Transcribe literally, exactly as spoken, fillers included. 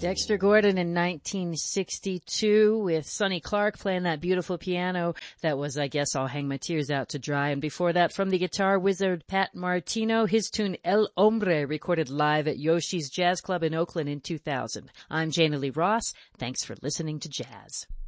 Dexter Gordon in nineteen sixty-two with Sonny Clark playing that beautiful piano. That was, I guess, I'll Hang My Tears Out to Dry. And before that, from the guitar wizard Pat Martino, his tune El Hombre, recorded live at Yoshi's Jazz Club in Oakland in two thousand. I'm Jana Lee Ross. Thanks for listening to Jazz.